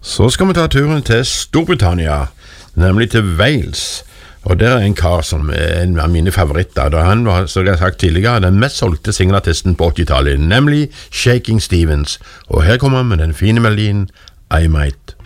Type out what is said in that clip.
Så skal vi ta turen til Storbritannia, nemlig til Wales. Og der en kar som en av mine favoritter, da han var, som jeg har sagt tidligere, den mest solgte singelartisten på 80-tallet, nemlig Shaking Stevens. Og her kommer han med den fine melodien I Might